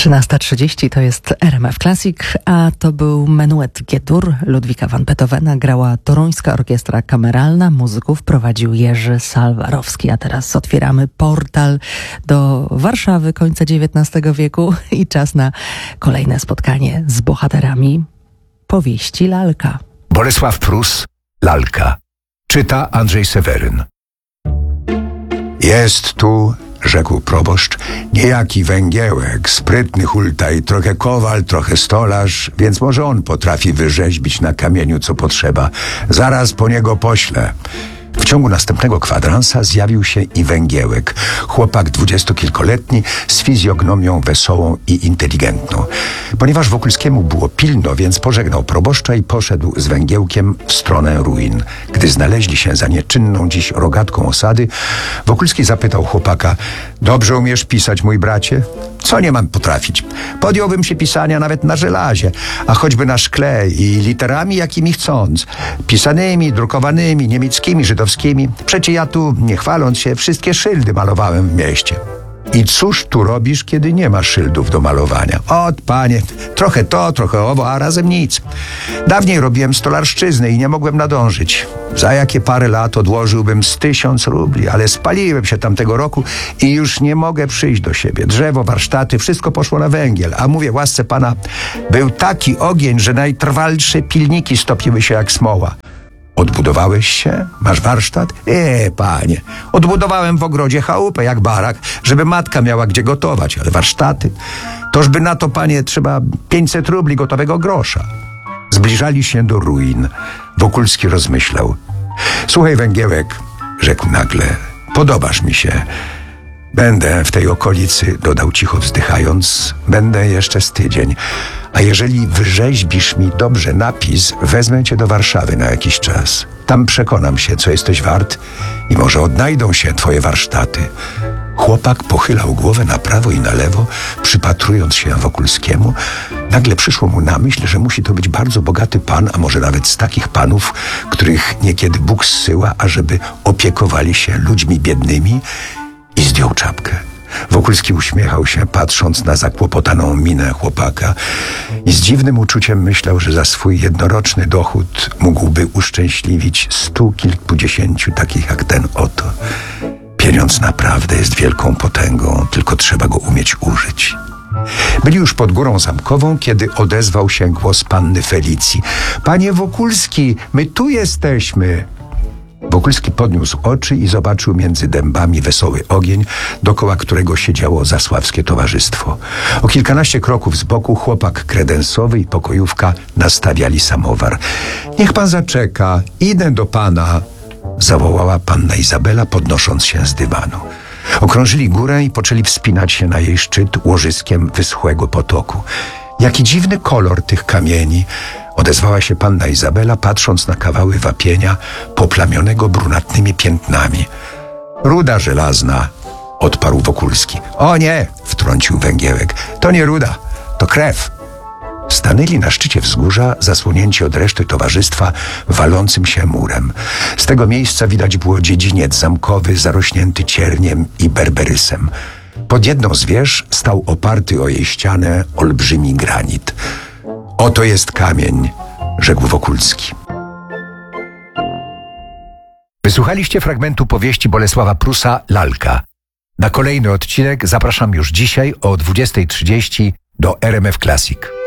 13:30 to jest RMF Classic, a to był menuet G-dur Ludwika van Beethovena. Grała Toruńska Orkiestra Kameralna, muzyków prowadził Jerzy Salwarowski. A teraz otwieramy portal do Warszawy końca XIX wieku i czas na kolejne spotkanie z bohaterami powieści Lalka. Bolesław Prus, Lalka. Czyta Andrzej Seweryn. Jest tu, rzekł proboszcz, niejaki Węgiełek, sprytny hultaj, trochę kowal, trochę stolarz, więc może on potrafi wyrzeźbić na kamieniu, co potrzeba. Zaraz po niego poślę. W ciągu następnego kwadransa zjawił się i Węgiełek, chłopak 20-kilkoletni z fizjognomią wesołą i inteligentną. Ponieważ Wokulskiemu było pilno, więc pożegnał proboszcza i poszedł z Węgiełkiem w stronę ruin. Gdy znaleźli się za nieczynną dziś rogatką osady, Wokulski zapytał chłopaka: dobrze umiesz pisać, mój bracie? Co nie mam potrafić? Podjąłbym się pisania nawet na żelazie, a choćby na szkle i literami jakimi chcąc. Pisanymi, drukowanymi, niemieckimi, żydowskimi. Przecie ja tu, nie chwaląc się, wszystkie szyldy malowałem w mieście. I cóż tu robisz, kiedy nie ma szyldów do malowania? Ot, panie, trochę to, trochę owo, a razem nic. Dawniej robiłem stolarszczyznę i nie mogłem nadążyć. Za jakie parę lat odłożyłbym z 1000 rubli, ale spaliłem się tamtego roku i już nie mogę przyjść do siebie. Drzewo, warsztaty, wszystko poszło na węgiel. A mówię, łasce pana, był taki ogień, że najtrwalsze pilniki stopiły się jak smoła. Odbudowałeś się? Masz warsztat? Panie, odbudowałem w ogrodzie chałupę jak barak, żeby matka miała gdzie gotować, ale warsztaty? Tożby na to, panie, trzeba 500 rubli gotowego grosza. Zbliżali się do ruin. Wokulski rozmyślał. Słuchaj, Węgiełek, rzekł nagle, podobasz mi się. Będę w tej okolicy, dodał cicho wzdychając, będę jeszcze z tydzień. A jeżeli wyrzeźbisz mi dobrze napis, wezmę cię do Warszawy na jakiś czas. Tam przekonam się, co jesteś wart i może odnajdą się twoje warsztaty. Chłopak pochylał głowę na prawo i na lewo, przypatrując się Wokulskiemu. Nagle przyszło mu na myśl, że musi to być bardzo bogaty pan, a może nawet z takich panów, których niekiedy Bóg zsyła, ażeby opiekowali się ludźmi biednymi, i zdjął czapkę. Wokulski uśmiechał się, patrząc na zakłopotaną minę chłopaka i z dziwnym uczuciem myślał, że za swój jednoroczny dochód mógłby uszczęśliwić 100 kilkudziesięciu takich jak ten oto. Pieniądz naprawdę jest wielką potęgą, tylko trzeba go umieć użyć. Byli już pod Górą Zamkową, kiedy odezwał się głos panny Felicji. Panie Wokulski, my tu jesteśmy. Wokulski podniósł oczy i zobaczył między dębami wesoły ogień, dokoła którego siedziało zasławskie towarzystwo. O kilkanaście kroków z boku chłopak kredensowy i pokojówka nastawiali samowar. Niech pan zaczeka, idę do pana, zawołała panna Izabela, podnosząc się z dywanu. Okrążyli górę i poczęli wspinać się na jej szczyt łożyskiem wyschłego potoku. Jaki dziwny kolor tych kamieni, odezwała się panna Izabela, patrząc na kawały wapienia poplamionego brunatnymi piętnami. Ruda żelazna, odparł Wokulski. O nie, wtrącił Węgiełek, to nie ruda, to krew. Stanęli na szczycie wzgórza, zasłonięci od reszty towarzystwa walącym się murem. Z tego miejsca widać było dziedziniec zamkowy zarośnięty cierniem i berberysem. Pod jedną z wież stał oparty o jej ścianę olbrzymi granit. Oto jest kamień, rzekł Wokulski. Wysłuchaliście fragmentu powieści Bolesława Prusa, Lalka. Na kolejny odcinek zapraszam już dzisiaj o 20:30 do RMF Classic.